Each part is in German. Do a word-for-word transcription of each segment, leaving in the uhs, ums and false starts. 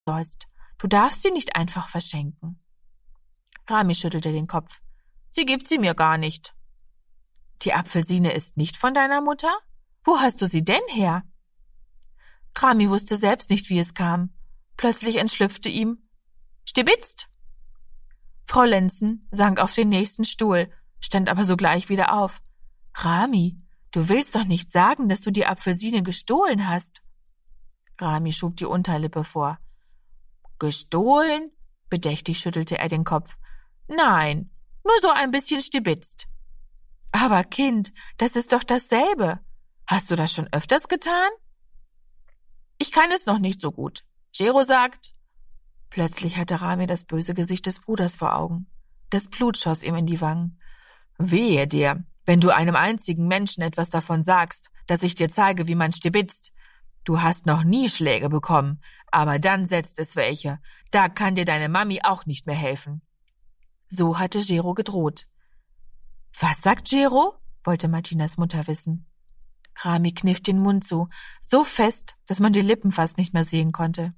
sollst. Du darfst sie nicht einfach verschenken. Rami schüttelte den Kopf. Sie gibt sie mir gar nicht. Die Apfelsine ist nicht von deiner Mutter? Wo hast du sie denn her? Rami wusste selbst nicht, wie es kam. Plötzlich entschlüpfte ihm: Stibitzt! Frau Lenzen sank auf den nächsten Stuhl, stand aber sogleich wieder auf. Rami, du willst doch nicht sagen, dass du die Apfelsine gestohlen hast? Rami schob die Unterlippe vor. Gestohlen? Bedächtig schüttelte er den Kopf. Nein, nur so ein bisschen stibitzt. Aber Kind, das ist doch dasselbe. Hast du das schon öfters getan? Ich kann es noch nicht so gut. Gero sagt... Plötzlich hatte Rami das böse Gesicht des Bruders vor Augen. Das Blut schoss ihm in die Wangen. Wehe dir, wenn du einem einzigen Menschen etwas davon sagst, dass ich dir zeige, wie man stibitzt. Du hast noch nie Schläge bekommen, aber dann setzt es welche. Da kann dir deine Mami auch nicht mehr helfen. So hatte Gero gedroht. Was sagt Gero? Wollte Martinas Mutter wissen. Rami kniff den Mund zu, so fest, dass man die Lippen fast nicht mehr sehen konnte.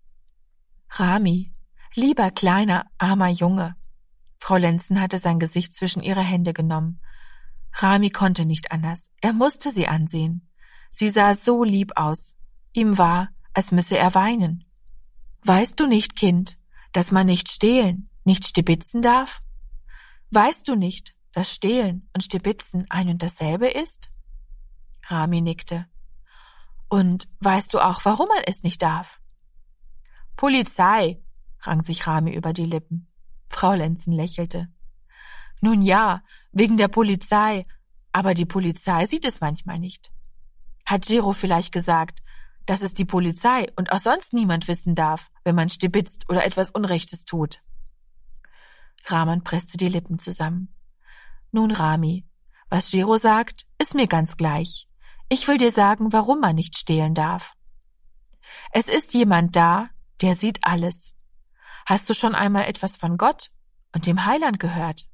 Rami, lieber kleiner, armer Junge. Frau Lenzen hatte sein Gesicht zwischen ihre Hände genommen. Rami konnte nicht anders, er musste sie ansehen. Sie sah so lieb aus. Ihm war, als müsse er weinen. Weißt du nicht, Kind, dass man nicht stehlen, nicht stibitzen darf? Weißt du nicht, dass Stehlen und Stibitzen ein und dasselbe ist? Rami nickte. Und weißt du auch, warum man es nicht darf? Polizei, rang sich Rami über die Lippen. Frau Lenzen lächelte. Nun ja, wegen der Polizei, aber die Polizei sieht es manchmal nicht. Hat Gero vielleicht gesagt, dass es die Polizei und auch sonst niemand wissen darf, wenn man stibitzt oder etwas Unrechtes tut? Rahman presste die Lippen zusammen. Nun, Rami, was Gero sagt, ist mir ganz gleich. Ich will dir sagen, warum man nicht stehlen darf. Es ist jemand da, der sieht alles. Hast du schon einmal etwas von Gott und dem Heiland gehört?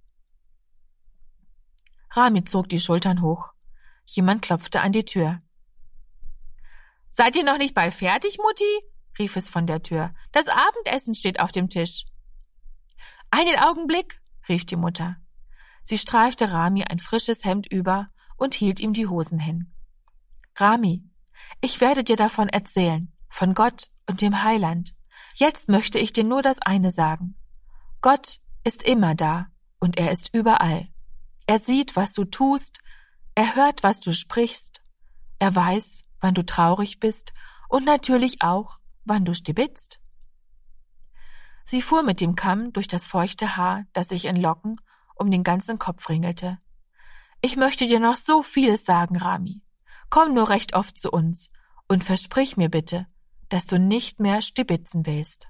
Rami zog die Schultern hoch. Jemand klopfte an die Tür. Seid ihr noch nicht bald fertig, Mutti? Rief es von der Tür. Das Abendessen steht auf dem Tisch. Einen Augenblick, rief die Mutter. Sie streifte Rami ein frisches Hemd über und hielt ihm die Hosen hin. Rami, ich werde dir davon erzählen, von Gott und dem Heiland. Jetzt möchte ich dir nur das eine sagen. Gott ist immer da und er ist überall. Er sieht, was du tust, er hört, was du sprichst, er weiß, wann du traurig bist und natürlich auch, wann du stibitzt. Sie fuhr mit dem Kamm durch das feuchte Haar, das sich in Locken um den ganzen Kopf ringelte. Ich möchte dir noch so vieles sagen, Rami. Komm nur recht oft zu uns und versprich mir bitte, dass du nicht mehr stibitzen willst.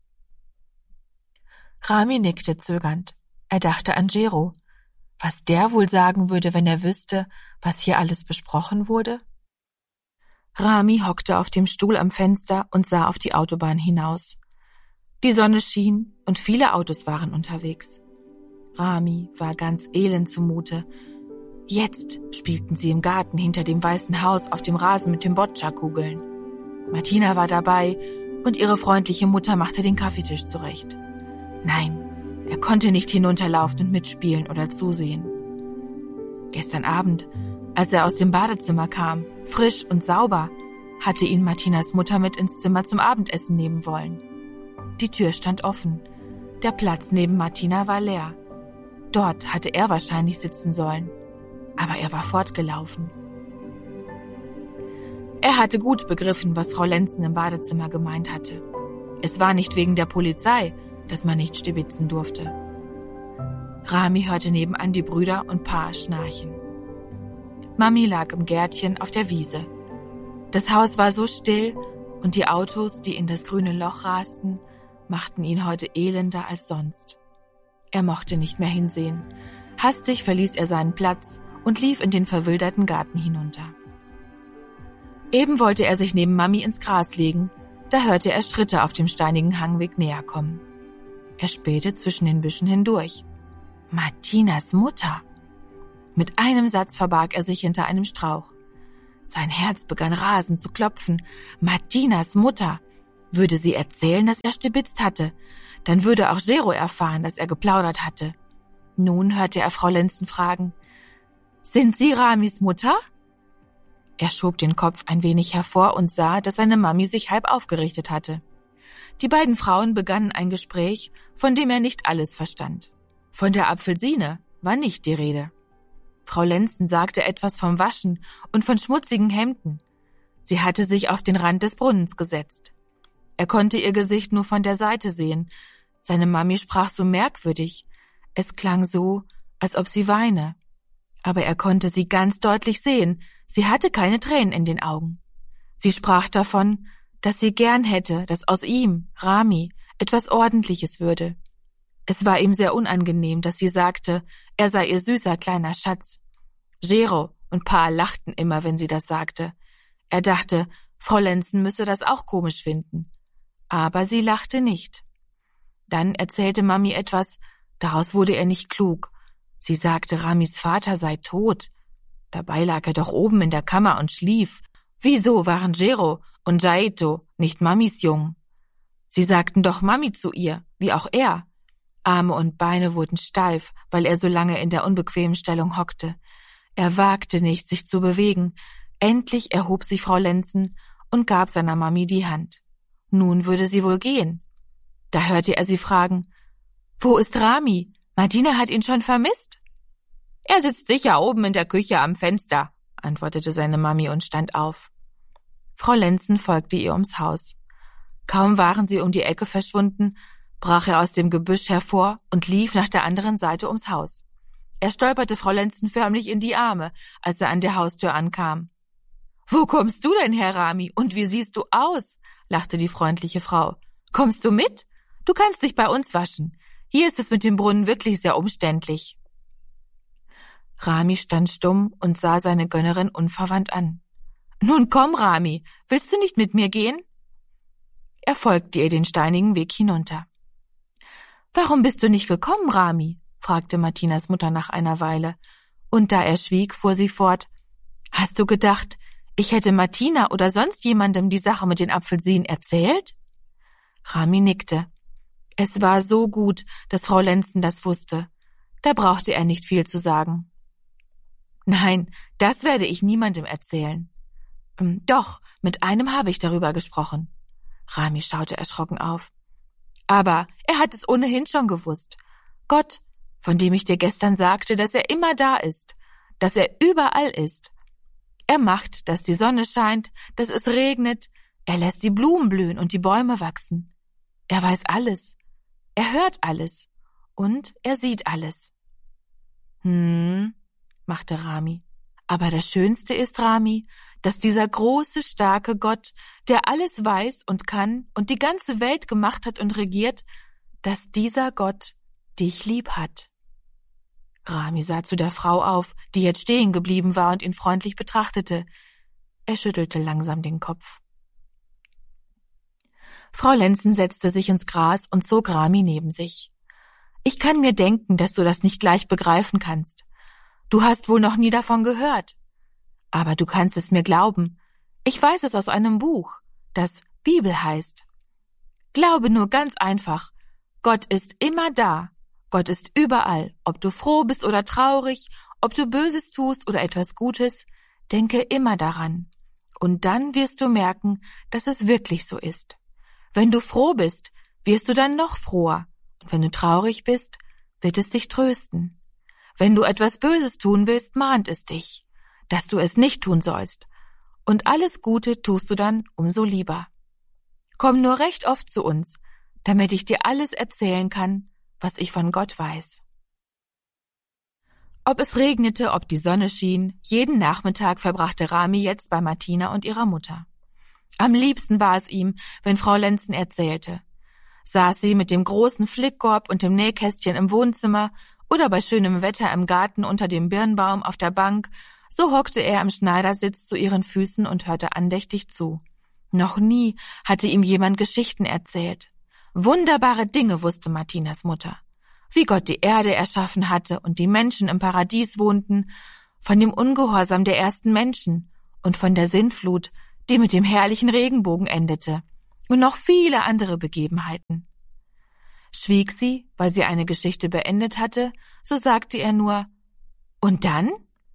Rami nickte zögernd. Er dachte an Gero. Was der wohl sagen würde, wenn er wüsste, was hier alles besprochen wurde? Rami hockte auf dem Stuhl am Fenster und sah auf die Autobahn hinaus. Die Sonne schien und viele Autos waren unterwegs. Rami war ganz elend zumute. Jetzt spielten sie im Garten hinter dem weißen Haus auf dem Rasen mit den Boccia-Kugeln. Martina war dabei und ihre freundliche Mutter machte den Kaffeetisch zurecht. Nein, er konnte nicht hinunterlaufen und mitspielen oder zusehen. Gestern Abend, als er aus dem Badezimmer kam, frisch und sauber, hatte ihn Martinas Mutter mit ins Zimmer zum Abendessen nehmen wollen. Die Tür stand offen. Der Platz neben Martina war leer. Dort hatte er wahrscheinlich sitzen sollen. Aber er war fortgelaufen. Er hatte gut begriffen, was Frau Lenzen im Badezimmer gemeint hatte. Es war nicht wegen der Polizei, dass man nicht stibitzen durfte. Rami hörte nebenan die Brüder und Pa schnarchen. Mami lag im Gärtchen auf der Wiese. Das Haus war so still und die Autos, die in das grüne Loch rasten, machten ihn heute elender als sonst. Er mochte nicht mehr hinsehen. Hastig verließ er seinen Platz und lief in den verwilderten Garten hinunter. Eben wollte er sich neben Mami ins Gras legen, da hörte er Schritte auf dem steinigen Hangweg näher kommen. Er spähte zwischen den Büschen hindurch. Martinas Mutter! Mit einem Satz verbarg er sich hinter einem Strauch. Sein Herz begann rasend zu klopfen. Martinas Mutter! Würde sie erzählen, dass er stibitzt hatte, dann würde auch Gero erfahren, dass er geplaudert hatte. Nun hörte er Frau Lenzen fragen: »Sind Sie Ramis Mutter?« Er schob den Kopf ein wenig hervor und sah, dass seine Mami sich halb aufgerichtet hatte. Die beiden Frauen begannen ein Gespräch, von dem er nicht alles verstand. Von der Apfelsine war nicht die Rede. Frau Lenzen sagte etwas vom Waschen und von schmutzigen Hemden. Sie hatte sich auf den Rand des Brunnens gesetzt. Er konnte ihr Gesicht nur von der Seite sehen. Seine Mami sprach so merkwürdig. Es klang so, als ob sie weine. Aber er konnte sie ganz deutlich sehen. Sie hatte keine Tränen in den Augen. Sie sprach davon, dass sie gern hätte, dass aus ihm, Rami, etwas Ordentliches würde. Es war ihm sehr unangenehm, dass sie sagte, er sei ihr süßer kleiner Schatz. Gero und Pa lachten immer, wenn sie das sagte. Er dachte, Frau Lenzen müsse das auch komisch finden. Aber sie lachte nicht. Dann erzählte Mami etwas, daraus wurde er nicht klug. Sie sagte, Ramis Vater sei tot. Dabei lag er doch oben in der Kammer und schlief. Wieso waren Gero und Jaito nicht Mamis Jungen? Sie sagten doch Mami zu ihr, wie auch er. Arme und Beine wurden steif, weil er so lange in der unbequemen Stellung hockte. Er wagte nicht, sich zu bewegen. Endlich erhob sich Frau Lenzen und gab seiner Mami die Hand. Nun würde sie wohl gehen. Da hörte er sie fragen: »Wo ist Rami? Martina hat ihn schon vermisst?« »Er sitzt sicher oben in der Küche am Fenster«, antwortete seine Mami und stand auf. Frau Lenzen folgte ihr ums Haus. Kaum waren sie um die Ecke verschwunden, brach er aus dem Gebüsch hervor und lief nach der anderen Seite ums Haus. Er stolperte Frau Lenzen förmlich in die Arme, als er an der Haustür ankam. »Wo kommst du denn her, Rami? Und wie siehst du aus?« lachte die freundliche Frau. »Kommst du mit? Du kannst dich bei uns waschen. Hier ist es mit dem Brunnen wirklich sehr umständlich.« Rami stand stumm und sah seine Gönnerin unverwandt an. »Nun komm, Rami, willst du nicht mit mir gehen?« Er folgte ihr den steinigen Weg hinunter. »Warum bist du nicht gekommen, Rami?« fragte Martinas Mutter nach einer Weile. Und da er schwieg, fuhr sie fort: »Hast du gedacht, ich hätte Martina oder sonst jemandem die Sache mit den Apfelsinen erzählt?« Rami nickte. Es war so gut, dass Frau Lenzen das wusste. Da brauchte er nicht viel zu sagen. »Nein, das werde ich niemandem erzählen.« »Doch, mit einem habe ich darüber gesprochen.« Rami schaute erschrocken auf. »Aber er hat es ohnehin schon gewusst. Gott, von dem ich dir gestern sagte, dass er immer da ist, dass er überall ist. Er macht, dass die Sonne scheint, dass es regnet, er lässt die Blumen blühen und die Bäume wachsen. Er weiß alles, er hört alles und er sieht alles.« »Hm«, machte Rami. »Aber das Schönste ist, Rami, dass dieser große, starke Gott, der alles weiß und kann und die ganze Welt gemacht hat und regiert, dass dieser Gott dich lieb hat.« Rami sah zu der Frau auf, die jetzt stehen geblieben war und ihn freundlich betrachtete. Er schüttelte langsam den Kopf. Frau Lenzen setzte sich ins Gras und zog Rami neben sich. »Ich kann mir denken, dass du das nicht gleich begreifen kannst. Du hast wohl noch nie davon gehört. Aber du kannst es mir glauben. Ich weiß es aus einem Buch, das Bibel heißt. Glaube nur ganz einfach, Gott ist immer da. Gott ist überall. Ob du froh bist oder traurig, ob du Böses tust oder etwas Gutes, denke immer daran. Und dann wirst du merken, dass es wirklich so ist. Wenn du froh bist, wirst du dann noch froher. Und wenn du traurig bist, wird es dich trösten. Wenn du etwas Böses tun willst, mahnt es dich, dass du es nicht tun sollst. Und alles Gute tust du dann umso lieber. Komm nur recht oft zu uns, damit ich dir alles erzählen kann, was ich von Gott weiß.« Ob es regnete, ob die Sonne schien, jeden Nachmittag verbrachte Rami jetzt bei Martina und ihrer Mutter. Am liebsten war es ihm, wenn Frau Lenzen erzählte. Saß sie mit dem großen Flickkorb und dem Nähkästchen im Wohnzimmer oder bei schönem Wetter im Garten unter dem Birnbaum auf der Bank, so hockte er im Schneidersitz zu ihren Füßen und hörte andächtig zu. Noch nie hatte ihm jemand Geschichten erzählt. Wunderbare Dinge wusste Martinas Mutter. Wie Gott die Erde erschaffen hatte und die Menschen im Paradies wohnten, von dem Ungehorsam der ersten Menschen und von der Sintflut, die mit dem herrlichen Regenbogen endete, Und noch viele andere Begebenheiten. Schwieg sie, weil sie eine Geschichte beendet hatte, so sagte er nur, und dann?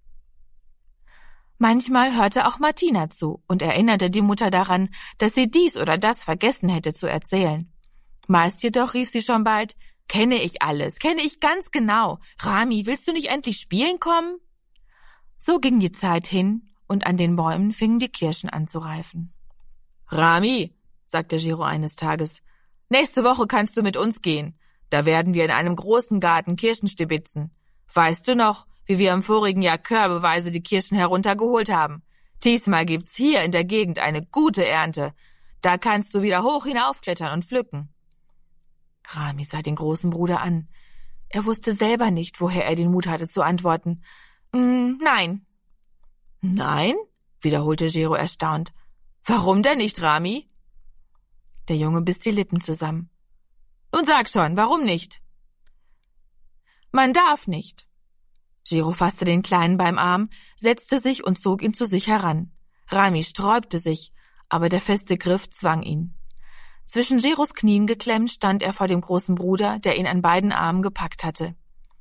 Manchmal hörte auch Martina zu und erinnerte die Mutter daran, dass sie dies oder das vergessen hätte zu erzählen. Meist jedoch rief sie schon bald, kenne ich alles, kenne ich ganz genau. Rami, willst du nicht endlich spielen kommen? So ging die Zeit hin und an den Bäumen fingen die Kirschen an zu reifen. Rami, sagte Gero eines Tages, nächste Woche kannst du mit uns gehen. Da werden wir in einem großen Garten Kirschen stibitzen. Weißt du noch, wie wir im vorigen Jahr körbeweise die Kirschen heruntergeholt haben? Diesmal gibt's hier in der Gegend eine gute Ernte. Da kannst du wieder hoch hinaufklettern und pflücken. Rami sah den großen Bruder an. Er wusste selber nicht, woher er den Mut hatte zu antworten. Mm, nein. Nein? Wiederholte Gero erstaunt. Warum denn nicht, Rami? Der Junge biss die Lippen zusammen. Nun sag schon, warum nicht? Man darf nicht. Gero fasste den Kleinen beim Arm, setzte sich und zog ihn zu sich heran. Rami sträubte sich, aber der feste Griff zwang ihn. Zwischen Geros Knien geklemmt stand er vor dem großen Bruder, der ihn an beiden Armen gepackt hatte.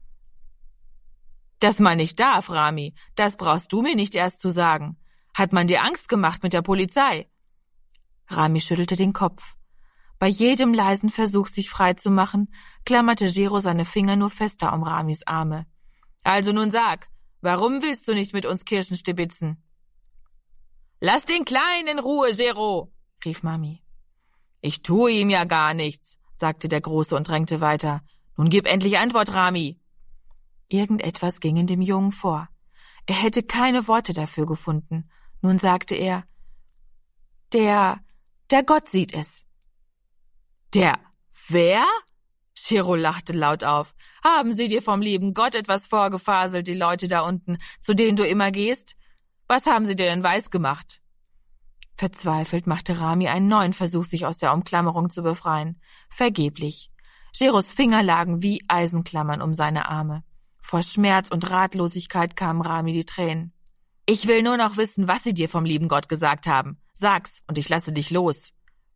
Dass man nicht darf, Rami, das brauchst du mir nicht erst zu sagen. Hat man dir Angst gemacht mit der Polizei? Rami schüttelte den Kopf. Bei jedem leisen Versuch, sich frei zu machen, klammerte Gero seine Finger nur fester um Ramis Arme. Also nun sag, warum willst du nicht mit uns Kirschen stibitzen? Lass den Kleinen in Ruhe, Gero, rief Mami. Ich tue ihm ja gar nichts, sagte der Große und drängte weiter. Nun gib endlich Antwort, Rami. Irgendetwas ging in dem Jungen vor. Er hätte keine Worte dafür gefunden. Nun sagte er, der, der Gott sieht es. Der, wer? Gero lachte laut auf. Haben sie dir vom lieben Gott etwas vorgefaselt, die Leute da unten, zu denen du immer gehst? Was haben sie dir denn weisgemacht? Verzweifelt machte Rami einen neuen Versuch, sich aus der Umklammerung zu befreien. Vergeblich. Geros Finger lagen wie Eisenklammern um seine Arme. Vor Schmerz und Ratlosigkeit kamen Rami die Tränen. Ich will nur noch wissen, was sie dir vom lieben Gott gesagt haben. Sag's, und ich lasse dich los.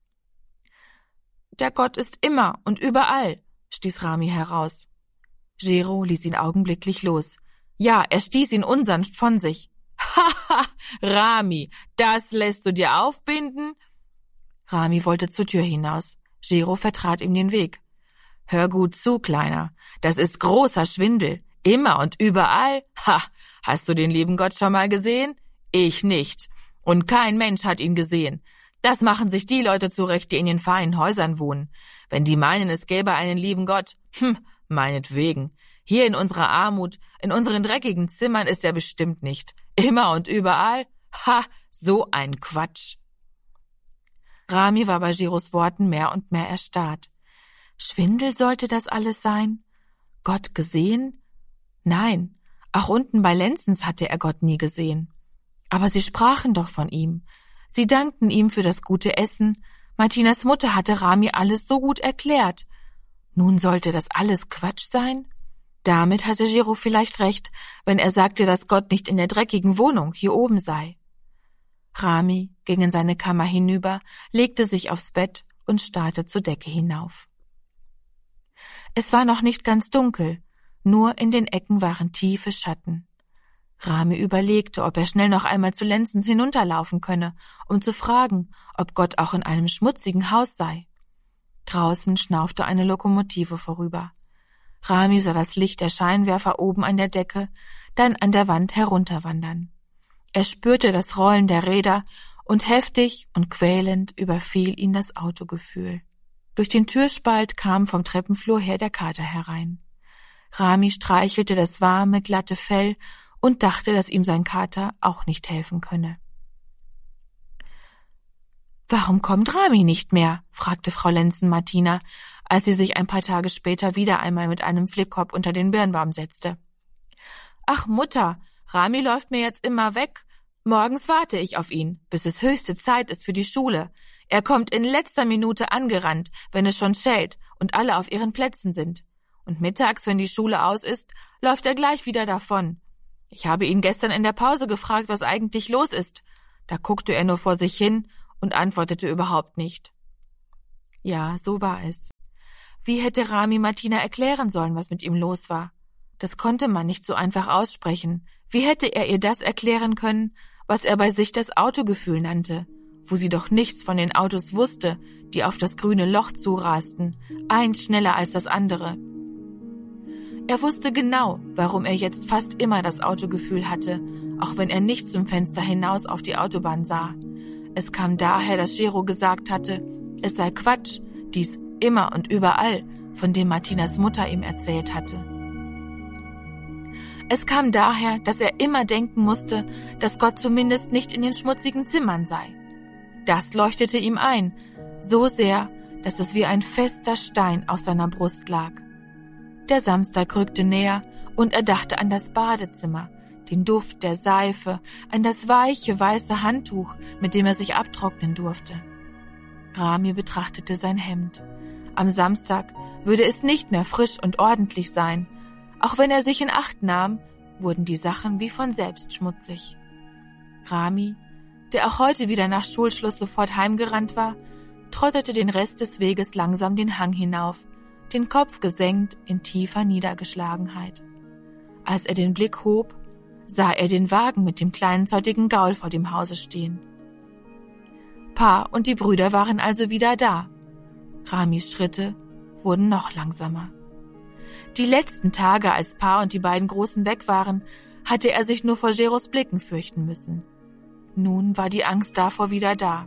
Der Gott ist immer und überall, stieß Rami heraus. Gero ließ ihn augenblicklich los. Ja, er stieß ihn unsanft von sich. Haha, Rami, das lässt du dir aufbinden? Rami wollte zur Tür hinaus. Gero vertrat ihm den Weg. Hör gut zu, Kleiner, das ist großer Schwindel. Immer und überall? Ha, hast du den lieben Gott schon mal gesehen? Ich nicht. Und kein Mensch hat ihn gesehen. Das machen sich die Leute zurecht, die in den feinen Häusern wohnen. Wenn die meinen, es gäbe einen lieben Gott, hm, meinetwegen. Hier in unserer Armut, in unseren dreckigen Zimmern ist er bestimmt nicht. Immer und überall? Ha, so ein Quatsch. Rami war bei Geros Worten mehr und mehr erstarrt. Schwindel sollte das alles sein? Gott gesehen? Nein, auch unten bei Lenzens hatte er Gott nie gesehen. Aber sie sprachen doch von ihm. Sie dankten ihm für das gute Essen. Martinas Mutter hatte Rami alles so gut erklärt. Nun sollte das alles Quatsch sein? Damit hatte Gero vielleicht recht, wenn er sagte, dass Gott nicht in der dreckigen Wohnung hier oben sei. Rami ging in seine Kammer hinüber, legte sich aufs Bett und starrte zur Decke hinauf. Es war noch nicht ganz dunkel, nur in den Ecken waren tiefe Schatten. Rami überlegte, ob er schnell noch einmal zu Lenzens hinunterlaufen könne, um zu fragen, ob Gott auch in einem schmutzigen Haus sei. Draußen schnaufte eine Lokomotive vorüber. Rami sah das Licht der Scheinwerfer oben an der Decke, dann an der Wand herunterwandern. Er spürte das Rollen der Räder und heftig und quälend überfiel ihn das Autogefühl. Durch den Türspalt kam vom Treppenflur her der Kater herein. Rami streichelte das warme, glatte Fell und dachte, dass ihm sein Kater auch nicht helfen könne. »Warum kommt Rami nicht mehr?« fragte Frau Lenzen Martina, als sie sich ein paar Tage später wieder einmal mit einem Flickkorb unter den Birnbaum setzte. »Ach Mutter, Rami läuft mir jetzt immer weg. Morgens warte ich auf ihn, bis es höchste Zeit ist für die Schule. Er kommt in letzter Minute angerannt, wenn es schon schellt und alle auf ihren Plätzen sind. Und mittags, wenn die Schule aus ist, läuft er gleich wieder davon. Ich habe ihn gestern in der Pause gefragt, was eigentlich los ist. Da guckte er nur vor sich hin und antwortete überhaupt nicht. Ja, so war es. Wie hätte Rami Martina erklären sollen, was mit ihm los war? Das konnte man nicht so einfach aussprechen. Wie hätte er ihr das erklären können, was er bei sich das Autogefühl nannte, wo sie doch nichts von den Autos wusste, die auf das grüne Loch zurasten, eins schneller als das andere. Er wusste genau, warum er jetzt fast immer das Autogefühl hatte, auch wenn er nicht zum Fenster hinaus auf die Autobahn sah. Es kam daher, dass Gero gesagt hatte, es sei Quatsch, dies immer und überall, von dem Martinas Mutter ihm erzählt hatte. Es kam daher, dass er immer denken musste, dass Gott zumindest nicht in den schmutzigen Zimmern sei. Das leuchtete ihm ein, so sehr, dass es wie ein fester Stein auf seiner Brust lag. Der Samstag rückte näher und er dachte an das Badezimmer, den Duft der Seife, an das weiche, weiße Handtuch, mit dem er sich abtrocknen durfte. Rami betrachtete sein Hemd. Am Samstag würde es nicht mehr frisch und ordentlich sein. Auch wenn er sich in Acht nahm, wurden die Sachen wie von selbst schmutzig. Rami, der auch heute wieder nach Schulschluss sofort heimgerannt war, trottete den Rest des Weges langsam den Hang hinauf, den Kopf gesenkt in tiefer Niedergeschlagenheit. Als er den Blick hob, sah er den Wagen mit dem kleinen zottigen Gaul vor dem Hause stehen. Pa und die Brüder waren also wieder da. Ramis Schritte wurden noch langsamer. Die letzten Tage, als Pa und die beiden Großen weg waren, hatte er sich nur vor Geros Blicken fürchten müssen. Nun war die Angst davor wieder da.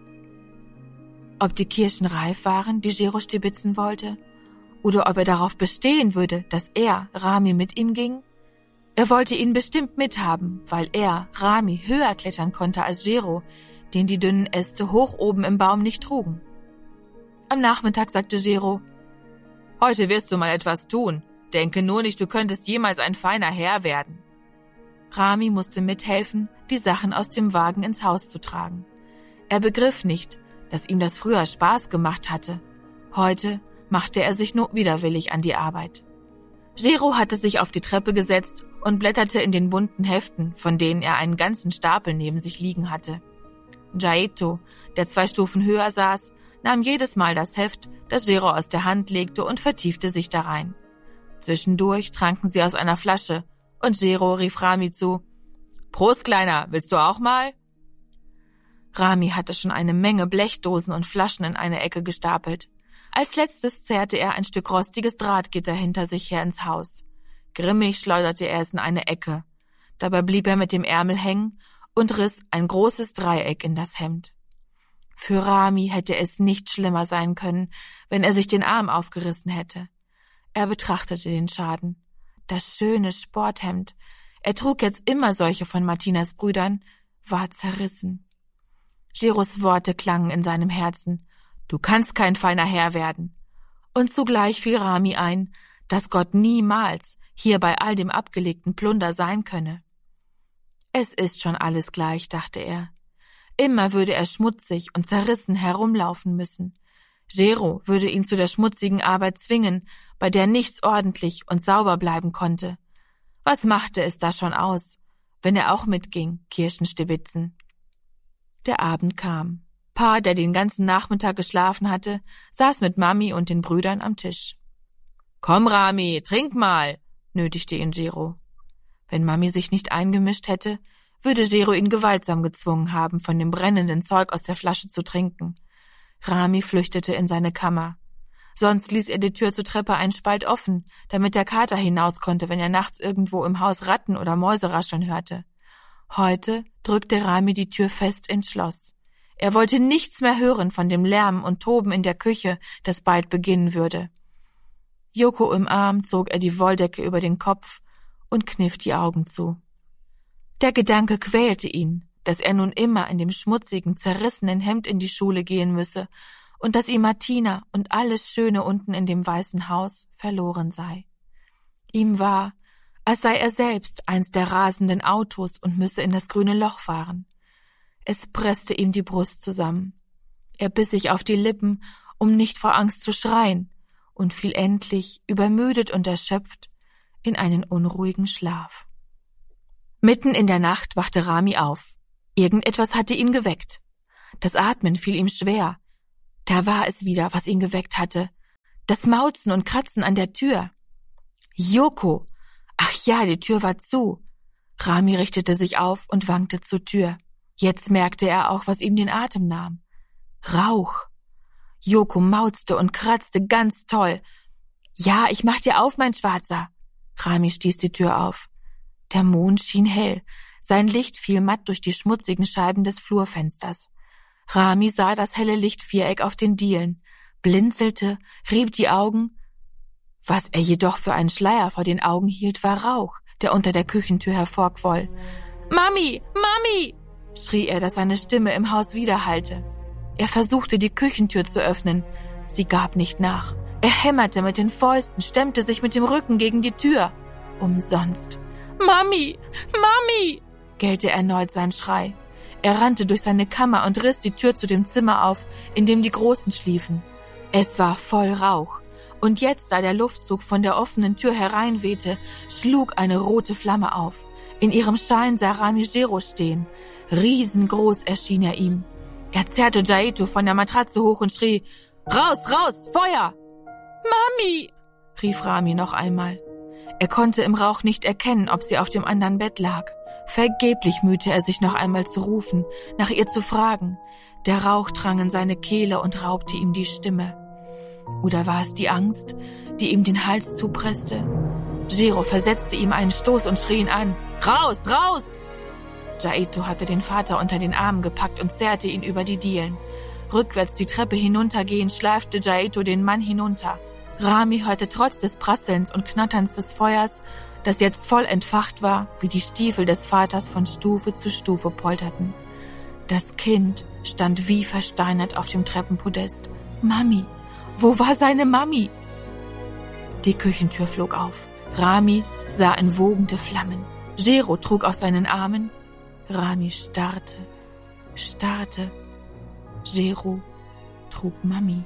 Ob die Kirschen reif waren, die Gero stibitzen wollte, oder ob er darauf bestehen würde, dass er, Rami, mit ihm ging? Er wollte ihn bestimmt mithaben, weil er, Rami, höher klettern konnte als Gero, den die dünnen Äste hoch oben im Baum nicht trugen. Am Nachmittag sagte Gero, »Heute wirst du mal etwas tun. Denke nur nicht, du könntest jemals ein feiner Herr werden.« Rami musste mithelfen, die Sachen aus dem Wagen ins Haus zu tragen. Er begriff nicht, dass ihm das früher Spaß gemacht hatte. Heute machte er sich nur widerwillig an die Arbeit. Gero hatte sich auf die Treppe gesetzt und blätterte in den bunten Heften, von denen er einen ganzen Stapel neben sich liegen hatte. Jaito, der zwei Stufen höher saß, nahm jedes Mal das Heft, das Gero aus der Hand legte, und vertiefte sich darein. Zwischendurch tranken sie aus einer Flasche, und Gero rief Rami zu, »Prost, Kleiner, willst du auch mal?« Rami hatte schon eine Menge Blechdosen und Flaschen in eine Ecke gestapelt. Als letztes zerrte er ein Stück rostiges Drahtgitter hinter sich her ins Haus. Grimmig schleuderte er es in eine Ecke. Dabei blieb er mit dem Ärmel hängen und riss ein großes Dreieck in das Hemd. Für Rami hätte es nicht schlimmer sein können, wenn er sich den Arm aufgerissen hätte. Er betrachtete den Schaden. Das schöne Sporthemd, er trug jetzt immer solche von Martinas Brüdern, war zerrissen. Geros Worte klangen in seinem Herzen. Du kannst kein feiner Herr werden. Und zugleich fiel Rami ein, dass Gott niemals hier bei all dem abgelegten Plunder sein könne. Es ist schon alles gleich, dachte er. Immer würde er schmutzig und zerrissen herumlaufen müssen. Gero würde ihn zu der schmutzigen Arbeit zwingen, bei der nichts ordentlich und sauber bleiben konnte. Was machte es da schon aus, wenn er auch mitging, Kirschen stibitzen? Der Abend kam. Pa, der den ganzen Nachmittag geschlafen hatte, saß mit Mami und den Brüdern am Tisch. »Komm, Rami, trink mal«, nötigte ihn Gero. Wenn Mami sich nicht eingemischt hätte, würde Gero ihn gewaltsam gezwungen haben, von dem brennenden Zeug aus der Flasche zu trinken. Rami flüchtete in seine Kammer. Sonst ließ er die Tür zur Treppe einen Spalt offen, damit der Kater hinaus konnte, wenn er nachts irgendwo im Haus Ratten oder Mäuse rascheln hörte. Heute drückte Rami die Tür fest ins Schloss. Er wollte nichts mehr hören von dem Lärm und Toben in der Küche, das bald beginnen würde. Joko im Arm zog er die Wolldecke über den Kopf und kniff die Augen zu. Der Gedanke quälte ihn, dass er nun immer in dem schmutzigen, zerrissenen Hemd in die Schule gehen müsse und dass ihm Martina und alles Schöne unten in dem weißen Haus verloren sei. Ihm war, als sei er selbst eins der rasenden Autos und müsse in das grüne Loch fahren. Es presste ihm die Brust zusammen. Er biss sich auf die Lippen, um nicht vor Angst zu schreien, und fiel endlich, übermüdet und erschöpft, in einen unruhigen Schlaf. Mitten in der Nacht wachte Rami auf. Irgendetwas hatte ihn geweckt. Das Atmen fiel ihm schwer. Da war es wieder, was ihn geweckt hatte. Das Mauzen und Kratzen an der Tür. Joko! Ach ja, die Tür war zu. Rami richtete sich auf und wankte zur Tür. Jetzt merkte er auch, was ihm den Atem nahm. Rauch. Joko mauzte und kratzte ganz toll. »Ja, ich mach dir auf, mein Schwarzer!« Rami stieß die Tür auf. Der Mond schien hell. Sein Licht fiel matt durch die schmutzigen Scheiben des Flurfensters. Rami sah das helle Lichtviereck auf den Dielen, blinzelte, rieb die Augen. Was er jedoch für einen Schleier vor den Augen hielt, war Rauch, der unter der Küchentür hervorquoll. »Mami! Mami!« schrie er, dass seine Stimme im Haus widerhallte. Er versuchte, die Küchentür zu öffnen. Sie gab nicht nach. Er hämmerte mit den Fäusten, stemmte sich mit dem Rücken gegen die Tür. Umsonst. »Mami! Mami!« gellte erneut sein Schrei. Er rannte durch seine Kammer und riss die Tür zu dem Zimmer auf, in dem die Großen schliefen. Es war voll Rauch. Und jetzt, da der Luftzug von der offenen Tür hereinwehte, schlug eine rote Flamme auf. In ihrem Schein sah Rami Jero stehen. Riesengroß erschien er ihm. Er zerrte Jaito von der Matratze hoch und schrie, »Raus, raus, Feuer!« »Mami!« rief Rami noch einmal. Er konnte im Rauch nicht erkennen, ob sie auf dem anderen Bett lag. Vergeblich mühte er sich noch einmal zu rufen, nach ihr zu fragen. Der Rauch drang in seine Kehle und raubte ihm die Stimme. Oder war es die Angst, die ihm den Hals zupresste? Jero versetzte ihm einen Stoß und schrie ihn an. »Raus, raus!« Jaito hatte den Vater unter den Armen gepackt und zerrte ihn über die Dielen. Rückwärts die Treppe hinuntergehend schleifte Jaito den Mann hinunter. Rami hörte trotz des Prasselns und Knatterns des Feuers, das jetzt voll entfacht war, wie die Stiefel des Vaters von Stufe zu Stufe polterten. Das Kind stand wie versteinert auf dem Treppenpodest. Mami! Wo war seine Mami? Die Küchentür flog auf. Rami sah in wogende Flammen. Jero trug auf seinen Armen. Rami starrte, starrte. Jero trug Mami.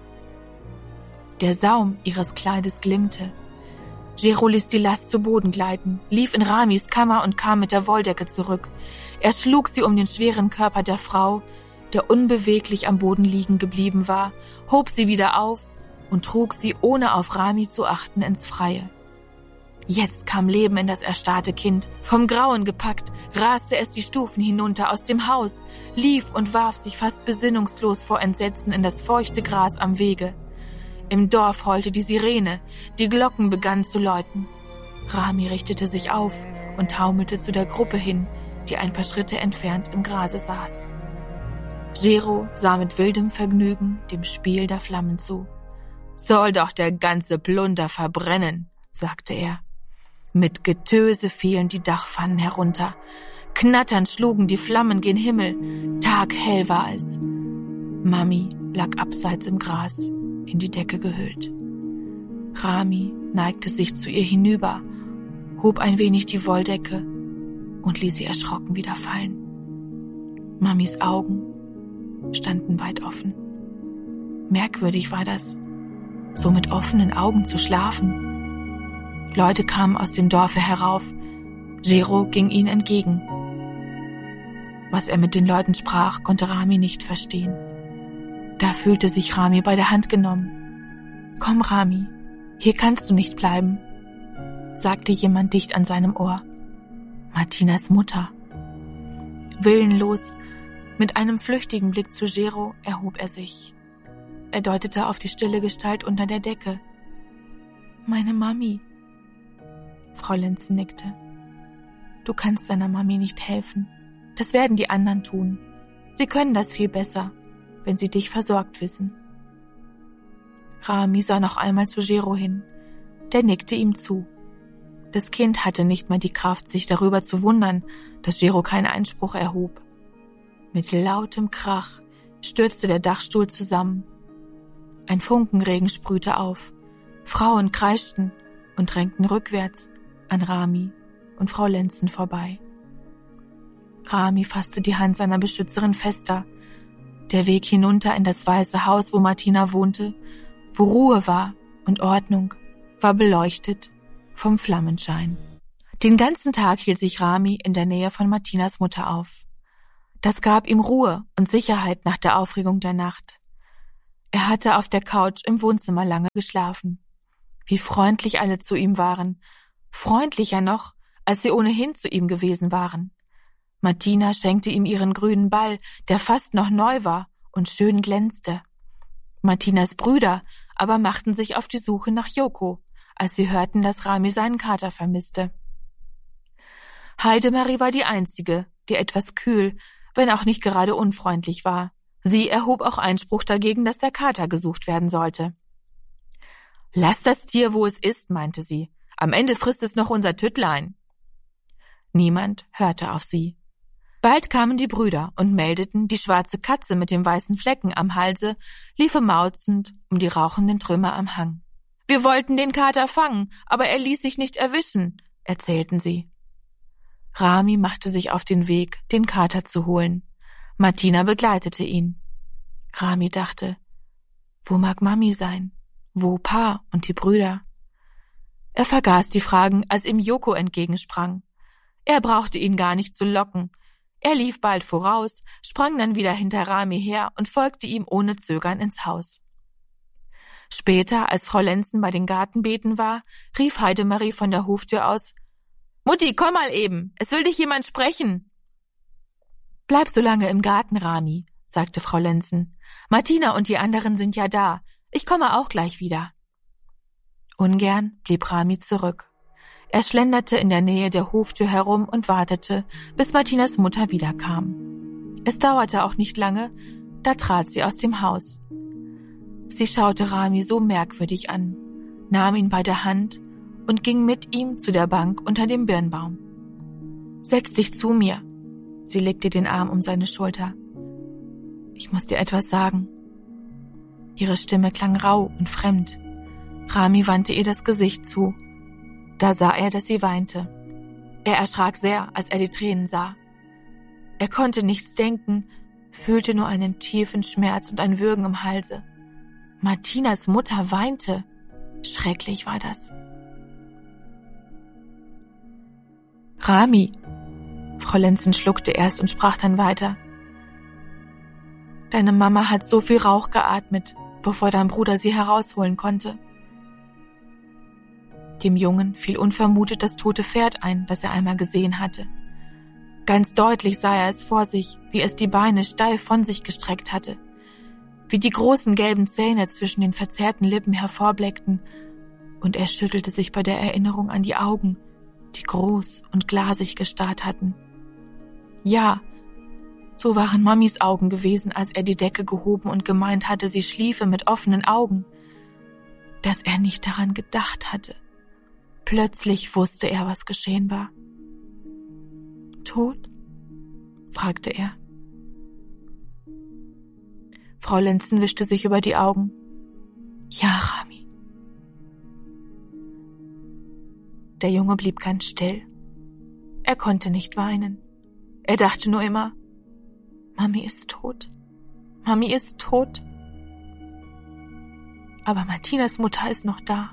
Der Saum ihres Kleides glimmte. Jero ließ die Last zu Boden gleiten, lief in Ramis Kammer und kam mit der Wolldecke zurück. Er schlug sie um den schweren Körper der Frau, der unbeweglich am Boden liegen geblieben war, hob sie wieder auf und trug sie, ohne auf Rami zu achten, ins Freie. Jetzt kam Leben in das erstarrte Kind. Vom Grauen gepackt, raste es die Stufen hinunter aus dem Haus, lief und warf sich fast besinnungslos vor Entsetzen in das feuchte Gras am Wege. Im Dorf heulte die Sirene, die Glocken begannen zu läuten. Rami richtete sich auf und taumelte zu der Gruppe hin, die ein paar Schritte entfernt im Grase saß. Jero sah mit wildem Vergnügen dem Spiel der Flammen zu. »Soll doch der ganze Plunder verbrennen«, sagte er. Mit Getöse fielen die Dachpfannen herunter. Knatternd schlugen die Flammen gen Himmel. Taghell war es. Mami lag abseits im Gras, in die Decke gehüllt. Rami neigte sich zu ihr hinüber, hob ein wenig die Wolldecke und ließ sie erschrocken wieder fallen. Mamis Augen standen weit offen. Merkwürdig war das, so mit offenen Augen zu schlafen. Leute kamen aus dem Dorfe herauf. Jero ging ihnen entgegen. Was er mit den Leuten sprach, konnte Rami nicht verstehen. Da fühlte sich Rami bei der Hand genommen. »Komm, Rami, hier kannst du nicht bleiben«, sagte jemand dicht an seinem Ohr. Martinas Mutter. Willenlos, mit einem flüchtigen Blick zu Jero, erhob er sich. Er deutete auf die stille Gestalt unter der Decke. »Meine Mami.« Frau Lenzen nickte. »Du kannst deiner Mami nicht helfen. Das werden die anderen tun. Sie können das viel besser, wenn sie dich versorgt wissen.« Rami sah noch einmal zu Jero hin. Der nickte ihm zu. Das Kind hatte nicht mehr die Kraft, sich darüber zu wundern, dass Jero keinen Einspruch erhob. Mit lautem Krach stürzte der Dachstuhl zusammen. Ein Funkenregen sprühte auf. Frauen kreischten und drängten rückwärts an Rami und Frau Lenzen vorbei. Rami fasste die Hand seiner Beschützerin fester. Der Weg hinunter in das weiße Haus, wo Martina wohnte, wo Ruhe war und Ordnung, war beleuchtet vom Flammenschein. Den ganzen Tag hielt sich Rami in der Nähe von Martinas Mutter auf. Das gab ihm Ruhe und Sicherheit nach der Aufregung der Nacht. Er hatte auf der Couch im Wohnzimmer lange geschlafen. Wie freundlich alle zu ihm waren. Freundlicher noch, als sie ohnehin zu ihm gewesen waren. Martina schenkte ihm ihren grünen Ball, der fast noch neu war und schön glänzte. Martinas Brüder aber machten sich auf die Suche nach Joko, als sie hörten, dass Rami seinen Kater vermisste. Heidemarie war die Einzige, die etwas kühl, wenn auch nicht gerade unfreundlich war. Sie erhob auch Einspruch dagegen, dass der Kater gesucht werden sollte. »Lass das Tier, wo es ist«, meinte sie. »Am Ende frisst es noch unser Tüttlein.« Niemand hörte auf sie. Bald kamen die Brüder und meldeten, die schwarze Katze mit dem weißen Flecken am Halse liefe mauzend um die rauchenden Trümmer am Hang. »Wir wollten den Kater fangen, aber er ließ sich nicht erwischen«, erzählten sie. Rami machte sich auf den Weg, den Kater zu holen. Martina begleitete ihn. Rami dachte, wo mag Mami sein? Wo Pa und die Brüder? Er vergaß die Fragen, als ihm Joko entgegensprang. Er brauchte ihn gar nicht zu locken. Er lief bald voraus, sprang dann wieder hinter Rami her und folgte ihm ohne Zögern ins Haus. Später, als Frau Lenzen bei den Gartenbeeten war, rief Heidemarie von der Hoftür aus, »Mutti, komm mal eben, es will dich jemand sprechen.« »Bleib so lange im Garten, Rami«, sagte Frau Lenzen. »Martina und die anderen sind ja da. Ich komme auch gleich wieder.« Ungern blieb Rami zurück. Er schlenderte in der Nähe der Hoftür herum und wartete, bis Martinas Mutter wiederkam. Es dauerte auch nicht lange, da trat sie aus dem Haus. Sie schaute Rami so merkwürdig an, nahm ihn bei der Hand und ging mit ihm zu der Bank unter dem Birnbaum. »Setz dich zu mir«, sie legte den Arm um seine Schulter. »Ich muss dir etwas sagen.« Ihre Stimme klang rau und fremd. Rami wandte ihr das Gesicht zu. Da sah er, dass sie weinte. Er erschrak sehr, als er die Tränen sah. Er konnte nichts denken, fühlte nur einen tiefen Schmerz und ein Würgen im Halse. Martinas Mutter weinte. Schrecklich war das. »Rami«, Frau Lenzen schluckte erst und sprach dann weiter. »Deine Mama hat so viel Rauch geatmet, bevor dein Bruder sie herausholen konnte.« Dem Jungen fiel unvermutet das tote Pferd ein, das er einmal gesehen hatte. Ganz deutlich sah er es vor sich, wie es die Beine steif von sich gestreckt hatte, wie die großen gelben Zähne zwischen den verzerrten Lippen hervorbleckten, und er schüttelte sich bei der Erinnerung an die Augen, die groß und glasig gestarrt hatten. Ja, so waren Mamis Augen gewesen, als er die Decke gehoben und gemeint hatte, sie schliefe mit offenen Augen. Dass er nicht daran gedacht hatte. Plötzlich wusste er, was geschehen war. »Tot?« fragte er. Frau Lenzen wischte sich über die Augen. »Ja, Rami.« Der Junge blieb ganz still. Er konnte nicht weinen. Er dachte nur immer, Mami ist tot. Mami ist tot. Aber Martinas Mutter ist noch da.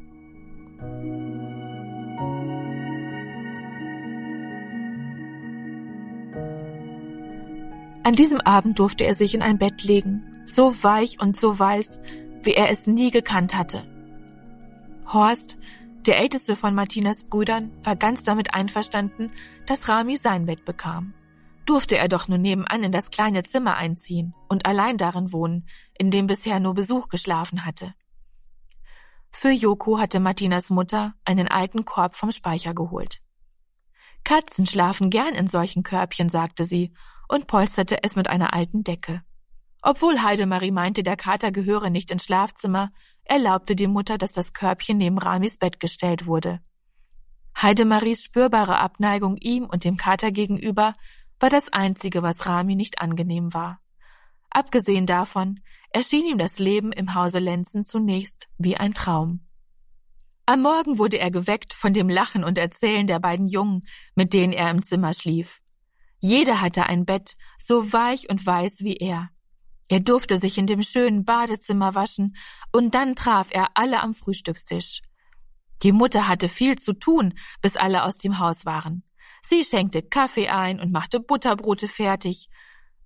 An diesem Abend durfte er sich in ein Bett legen, so weich und so weiß, wie er es nie gekannt hatte. Horst, der älteste von Martinas Brüdern, war ganz damit einverstanden, dass Rami sein Bett bekam. Durfte er doch nur nebenan in das kleine Zimmer einziehen und allein darin wohnen, in dem bisher nur Besuch geschlafen hatte. Für Joko hatte Martinas Mutter einen alten Korb vom Speicher geholt. »Katzen schlafen gern in solchen Körbchen«, sagte sie und polsterte es mit einer alten Decke. Obwohl Heidemarie meinte, der Kater gehöre nicht ins Schlafzimmer, erlaubte die Mutter, dass das Körbchen neben Ramis Bett gestellt wurde. Heidemaries spürbare Abneigung ihm und dem Kater gegenüber war das Einzige, was Rami nicht angenehm war. Abgesehen davon erschien ihm das Leben im Hause Lenzen zunächst wie ein Traum. Am Morgen wurde er geweckt von dem Lachen und Erzählen der beiden Jungen, mit denen er im Zimmer schlief. Jeder hatte ein Bett, so weich und weiß wie er. Er durfte sich in dem schönen Badezimmer waschen, und dann traf er alle am Frühstückstisch. Die Mutter hatte viel zu tun, bis alle aus dem Haus waren. Sie schenkte Kaffee ein und machte Butterbrote fertig.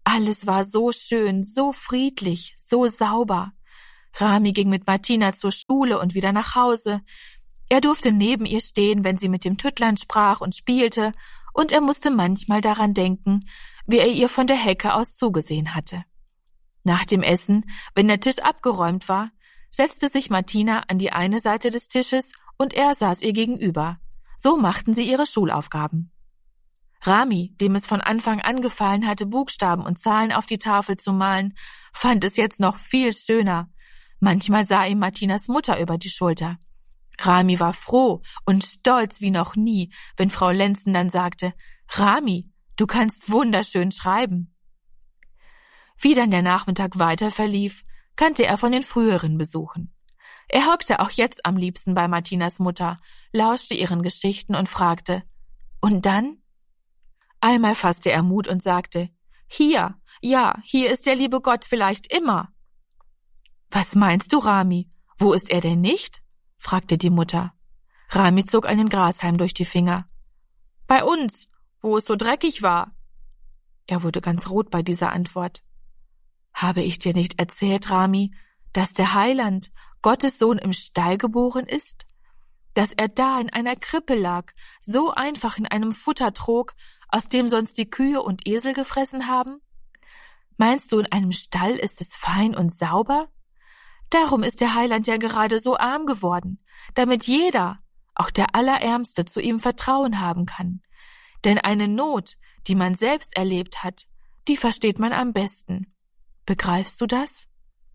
Alles war so schön, so friedlich, so sauber. Rami ging mit Martina zur Schule und wieder nach Hause. Er durfte neben ihr stehen, wenn sie mit dem Tüttlein sprach und spielte, und er musste manchmal daran denken, wie er ihr von der Hecke aus zugesehen hatte. Nach dem Essen, wenn der Tisch abgeräumt war, setzte sich Martina an die eine Seite des Tisches und er saß ihr gegenüber. So machten sie ihre Schulaufgaben. Rami, dem es von Anfang an gefallen hatte, Buchstaben und Zahlen auf die Tafel zu malen, fand es jetzt noch viel schöner. Manchmal sah ihm Martinas Mutter über die Schulter. Rami war froh und stolz wie noch nie, wenn Frau Lenzen dann sagte, »Rami, du kannst wunderschön schreiben.« Wie dann der Nachmittag weiter verlief, kannte er von den früheren Besuchen. Er hockte auch jetzt am liebsten bei Martinas Mutter, lauschte ihren Geschichten und fragte, »Und dann?« Einmal fasste er Mut und sagte, »Hier, ja, hier ist der liebe Gott vielleicht immer.« »Was meinst du, Rami? Wo ist er denn nicht?« fragte die Mutter. Rami zog einen Grashalm durch die Finger. »Bei uns, wo es so dreckig war.« Er wurde ganz rot bei dieser Antwort. »Habe ich dir nicht erzählt, Rami, dass der Heiland, Gottes Sohn, im Stall geboren ist? Dass er da in einer Krippe lag, so einfach in einem Futtertrog, aus dem sonst die Kühe und Esel gefressen haben? Meinst du, in einem Stall ist es fein und sauber? Darum ist der Heiland ja gerade so arm geworden, damit jeder, auch der Allerärmste, zu ihm Vertrauen haben kann. Denn eine Not, die man selbst erlebt hat, die versteht man am besten. Begreifst du das?«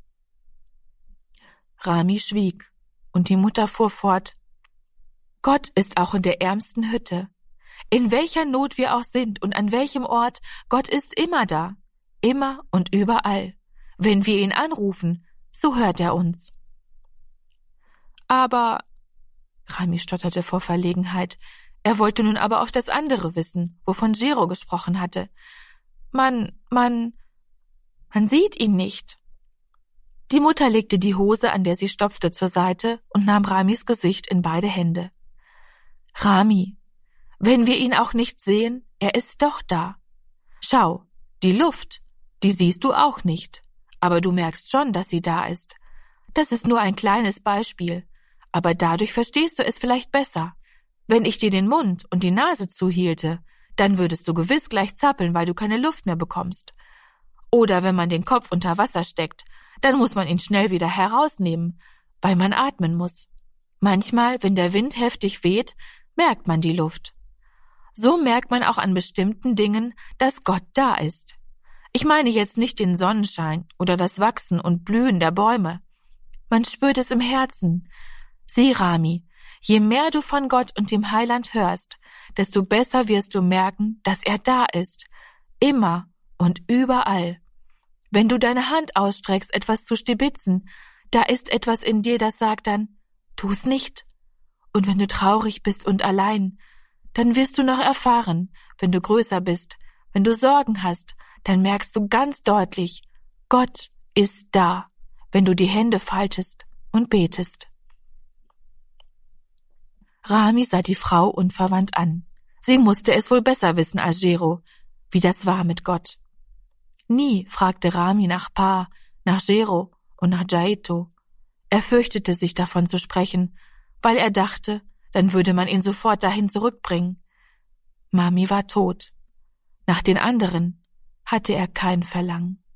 Rami schwieg, und die Mutter fuhr fort, »Gott ist auch in der ärmsten Hütte. In welcher Not wir auch sind und an welchem Ort, Gott ist immer da, immer und überall. Wenn wir ihn anrufen, so hört er uns.« »Aber«, Rami stotterte vor Verlegenheit, er wollte nun aber auch das andere wissen, wovon Gero gesprochen hatte. »Man, man, man sieht ihn nicht.« Die Mutter legte die Hose, an der sie stopfte, zur Seite und nahm Ramis Gesicht in beide Hände. »Rami, wenn wir ihn auch nicht sehen, er ist doch da. Schau, die Luft, die siehst du auch nicht, aber du merkst schon, dass sie da ist. Das ist nur ein kleines Beispiel, aber dadurch verstehst du es vielleicht besser. Wenn ich dir den Mund und die Nase zuhielte, dann würdest du gewiss gleich zappeln, weil du keine Luft mehr bekommst. Oder wenn man den Kopf unter Wasser steckt, dann muss man ihn schnell wieder herausnehmen, weil man atmen muss. Manchmal, wenn der Wind heftig weht, merkt man die Luft. So merkt man auch an bestimmten Dingen, dass Gott da ist. Ich meine jetzt nicht den Sonnenschein oder das Wachsen und Blühen der Bäume. Man spürt es im Herzen. Sieh, Rami, je mehr du von Gott und dem Heiland hörst, desto besser wirst du merken, dass er da ist, immer und überall. Wenn du deine Hand ausstreckst, etwas zu stibitzen, da ist etwas in dir, das sagt dann, tu's nicht. Und wenn du traurig bist und allein, dann wirst du noch erfahren, wenn du größer bist, wenn du Sorgen hast, dann merkst du ganz deutlich, Gott ist da, wenn du die Hände faltest und betest. Rami sah die Frau unverwandt an. Sie musste es wohl besser wissen als Gero, wie das war mit Gott. Nie fragte Rami nach Pa, nach Gero und nach Jaito. Er fürchtete sich davon zu sprechen, weil er dachte, dann würde man ihn sofort dahin zurückbringen. Mami war tot. Nach den anderen hatte er kein Verlangen.